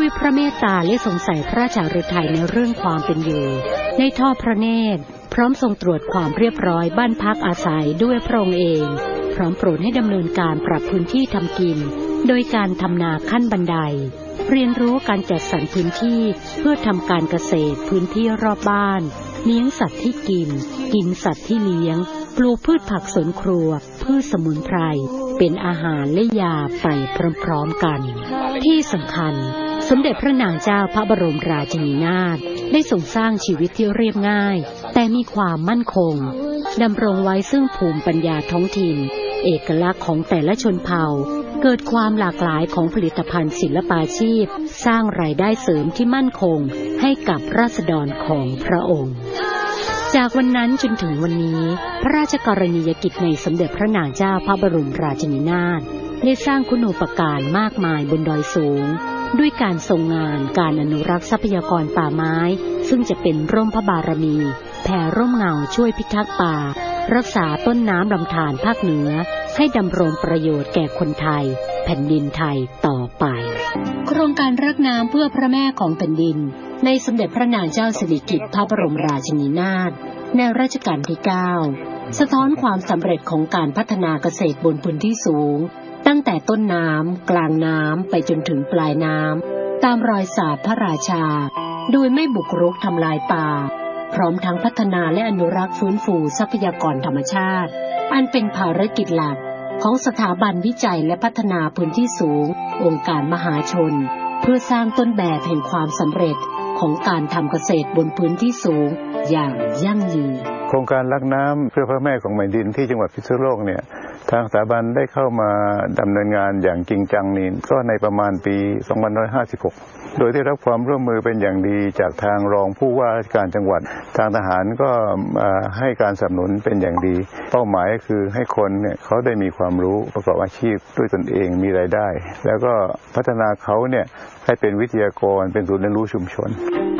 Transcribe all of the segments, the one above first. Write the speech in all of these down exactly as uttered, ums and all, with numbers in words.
ด้วยพระเมตตาและทรงใส่พระราชฤทัยในเรื่องความเป็นอยู่ในทอดพระเนตรพร้อมทรงตรวจความเรียบร้อยบ้านพักอาศัยด้วยพระองค์เองพร้อมโปรดให้ดำเนินการปรับพื้นที่ทำกินโดยการทำนาขั้นบันไดเรียนรู้การจัดสรรพื้นที่เพื่อทำการเกษตรพื้นที่รอบบ้านเลี้ยงสัตว์ที่กินกินสัตว์ที่เลี้ยงปลูกพืชผักสวนครัวพืชสมุนไพรเป็นอาหารและยาไปพร้อมๆกันที่สำคัญสมเด็จพระนางเจ้าพระบรมราชินีนาถได้ทรงสร้างชีวิตที่เรียบง่ายแต่มีความมั่นคงดำรงไว้ซึ่งภูมิปัญญาท้องถิ่นเอกลักษณ์ของแต่ละชนเผ่าเกิดความหลากหลายของผลิตภัณฑ์ศิลปาชีพสร้างรายได้เสริมที่มั่นคงให้กับราษฎรของพระองค์จากวันนั้นจนถึงวันนี้พระราชกรณียกิจในสมเด็จพระนางเจ้าพระบรมราชินีนาถได้สร้างคุณูปการมากมายบนดอยสูงด้วยการทรงงานการอนุรักษ์ทรัพยากรป่าไม้ซึ่งจะเป็นร่มพระบารมีแผ่ร่มเงาช่วยพิทักษ์ป่ารักษาต้นน้ำลำธารภาคเหนือให้ดำรงประโยชน์แก่คนไทยแผ่นดินไทยต่อไปโครงการรักน้ำเพื่อพระแม่ของแผ่นดินในสมเด็จพระนางเจ้าสิริกิติ์พระบรมราชินีนาถในรัชกาลที่เก้าสะท้อนความสำเร็จของการพัฒนาเกษตรบนพื้นที่สูงตั้งแต่ต้นน้ำกลางน้ำไปจนถึงปลายน้ำตามรอยศาสตร์พระราชาโดยไม่บุกรุกทำลายป่าพร้อมทั้งพัฒนาและอนุรักษ์ฟื้นฟูทรัพยากรธรรมชาติอันเป็นภารกิจหลักของสถาบันวิจัยและพัฒนาพื้นที่สูงองค์การมหาชนเพื่อสร้างต้นแบบแห่งความสำเร็จของการทำเกษตรบนพื้นที่สูงอย่างยั่งยืนโครงการรักน้ำเพื่อพระแม่ของแผ่นดินที่จังหวัดพิษณุโลกเนี่ยทางสถาบันได้เข้ามาดำเนินงานอย่างจริงจังนี่ก็ในประมาณปีสองพันห้าร้อยห้าสิบหกโดยได้รับความร่วมมือเป็นอย่างดีจากทางรองผู้ว่าราชการจังหวัดทางทหารก็ให้การสนับสนุนเป็นอย่างดีเป้าหมายคือให้คนเนี่ยเขาได้มีความรู้ประกอบอาชีพด้วยตนเองมีรายได้แล้วก็พัฒนาเขาเนี่ยให้เป็นวิทยากรเป็นศูนย์เรียนรู้ชุมชน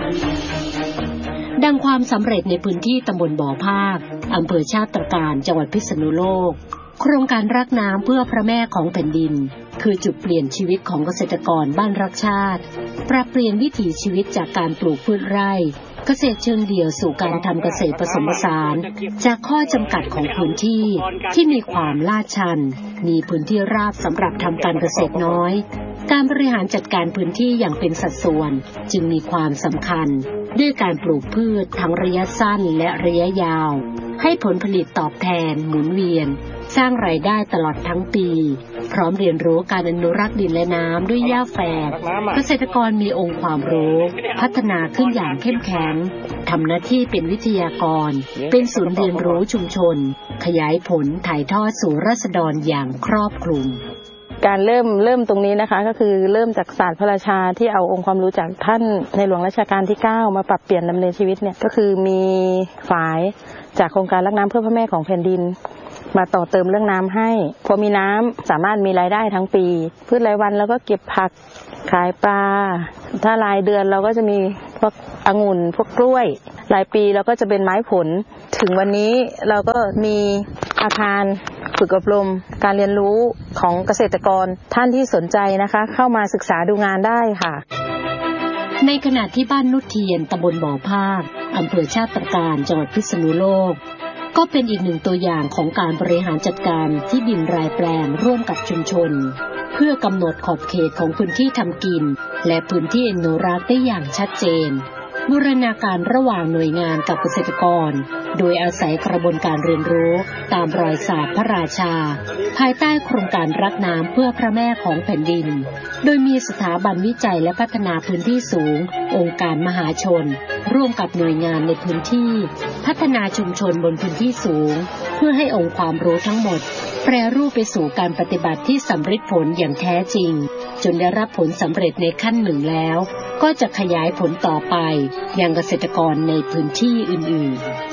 ดังความสำเร็จในพื้นที่ตำบลบ่อภาคอำเภอชาติตรการจังหวัดพิษณุโลกโครงการรักน้ำเพื่อพระแม่ของแผ่นดินคือจุดเปลี่ยนชีวิตของเกษตรกรบ้านรักชาติปรับเปลี่ยนวิถีชีวิตจากการปลูกพืชไร่เกษตรเชิงเดี่ยวสู่การทำเกษตรผสมผสานจากข้อจำกัดของพื้นที่ที่มีความลาดชันมีพื้นที่ราบสำหรับทำการเกษตรน้อยการบริหารจัดการพื้นที่อย่างเป็นสัดส่วนจึงมีความสำคัญด้วยการปลูกพืชทั้งระยะสั้นและระยะยาวให้ผลผลิตตอบแทนหมุนเวียนสร้างรายได้ตลอดทั้งปีพร้อมเรียนรู้การอนุรักษ์ดินและน้ำด้วยหญ้าแฝกเกษตรกรมีองค์ความรู้พัฒนาขึ้นอย่างเข้มแข็งทำหน้าที่เป็นวิทยากรเป็นศูนย์เรียนรู้ชุมชนขยายผลถ่ายทอดสู่ราษฎรอย่างครอบคลุมการเริ่มเริ่มตรงนี้นะคะก็คือเริ่มจากศาสตร์พระราชาที่เอาองค์ความรู้จากท่านในหลวงรัชกาลที่เก้ามาปรับเปลี่ยนดำเนินชีวิตเนี่ยก็คือมีฝ่ายจากโครงการรักน้ำเพื่อพระแม่ของแผ่นดินมาต่อเติมเรื่องน้ำให้พอมีน้ำสามารถมีรายได้ทั้งปีพืชรายวันเราก็เก็บผักขายปลาถ้ารายเดือนเราก็จะมีพวกองุ่นพวกกล้วยรายปีเราก็จะเป็นไม้ผลถึงวันนี้เราก็มีอาคารฝึกอบรมการเรียนรู้ของเกษตรกรท่านที่สนใจนะคะเข้ามาศึกษาดูงานได้ค่ะในขณะที่บ้านนุชเทียนตำบลบ่อภาคอำเภอชาติตรการจังหวัดพิษณุโลกก็เป็นอีกหนึ่งตัวอย่างของการบริหารจัดการที่ดินรายแปลงร่วมกับชุมชนเพื่อกำหนดขอบเขตของพื้นที่ทำกินและพื้นที่อนุรักษ์ได้อย่างชัดเจนบูรณาการระหว่างหน่วยงานกับเกษตรกรโดยอาศัยกระบวนการเรียนรู้ตามรอยศาสตร์พระราชาภายใต้โครงการรักน้ำเพื่อพระแม่ของแผ่นดินโดยมีสถาบันวิจัยและพัฒนาพื้นที่สูงองค์การมหาชนร่วมกับหน่วยงานในพื้นที่พัฒนาชุมชนบนพื้นที่สูงเพื่อให้องค์ความรู้ทั้งหมดแปรรูปไปสู่การปฏิบัติที่สำเร็จผลอย่างแท้จริงจนได้รับผลสำเร็จในขั้นหนึ่งแล้วก็จะขยายผลต่อไปยังเกษตรกรในพื้นที่อื่นๆ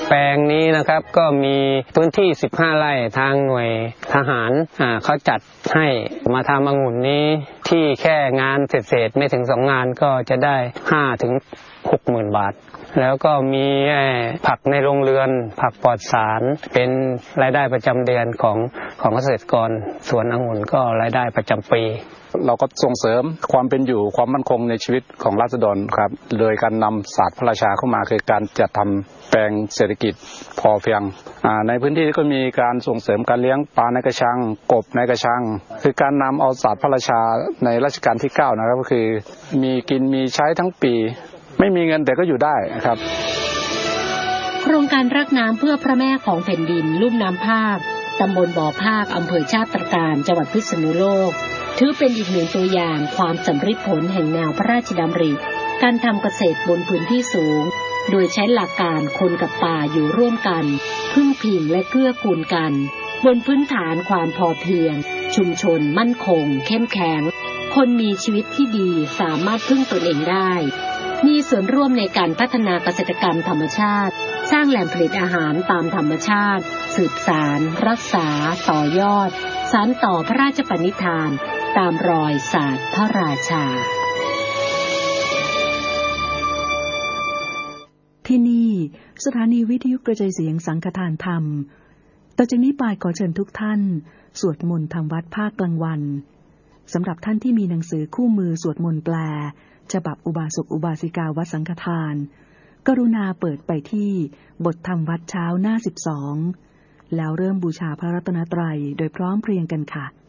แปลงนี้นะครับก็มีพื้นที่สิบห้าไร่ทางหน่วยทหารอ่าเขาจัดให้มาทำองุ่นนี้ที่แค่งานเศษๆไม่ถึงสองงานก็จะได้ห้าถึงหกหมื่นบาทแล้วก็มีผักในโรงเรือนผักปลอดสารเป็นรายได้ประจำเดือนของของเกษตรกรสวนองุ่นก็รายได้ประจำปีเราก็ส่งเสริมความเป็นอยู่ความมั่นคงในชีวิตของราษฎรครับโดยการนำศาสตร์พระราชาเข้ามาคือการจัดทำแปลงเศรษฐกิจพอเพียงในพื้นที่ก็มีการส่งเสริมการเลี้ยงปลาในกระชังกบในกระชังคือการนำเอาศาสตร์พระราชาในรัชกาลที่เก้านะครับก็คือมีกินมีใช้ทั้งปีไม่มีเงินแต่ก็อยู่ได้ครับโครงการรักน้ำเพื่อพระแม่ของแผ่นดินลุ่มน้ำภาคตำบลบ่อภาคอำเภอชาติตรการจังหวัดพิษณุโลกถือเป็นอีกหนึ่งตัวอย่างความสำเร็จผลแห่งแนวพระราชดำริการทำเกษตรบนพื้นที่สูงโดยใช้หลักการคนกับป่าอยู่ร่วมกันพึ่งพิงและเกื้อกูลกันบนพื้นฐานความพอเพียงชุมชนมั่นคงเข้มแข็งคนมีชีวิตที่ดีสามารถพึ่งตนเองได้มีส่วนร่วมในการพัฒนาเกษตรกรรมธรรมชาติสร้างแหล่งผลิตอาหารตามธรรมชาติสืบสานรักษาต่อยอดสานต่อพระราชปณิธานตามรอยศาสตร์พระราชาที่นี่สถานีวิทยุกระจายเสียงสังฆทานธรรมต่อจากนี้ไปขอเชิญทุกท่านสวดมนต์ทำวัดภาคกลางวันสำหรับท่านที่มีหนังสือคู่มือสวดมนต์แปลฉบับอุบาสกอุบาสิกาวัดสังฆทานกรุณาเปิดไปที่บทธรรมวัดเช้าหน้าสิบสองแล้วเริ่มบูชาพระรัตนตรัยโดยพร้อมเพรียงกันค่ะ